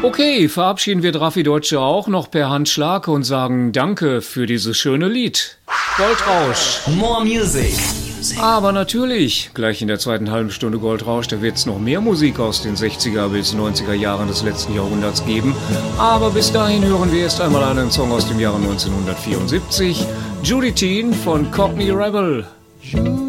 Okay, verabschieden wir Drafi Deutsche auch noch per Handschlag und sagen Danke für dieses schöne Lied. Goldrausch. More Music. Aber natürlich, gleich in der zweiten halben Stunde Goldrausch, da wird es noch mehr Musik aus den 60er bis 90er Jahren des letzten Jahrhunderts geben. Aber bis dahin hören wir erst einmal einen Song aus dem Jahre 1974. Judy Teen von Cockney Rebel.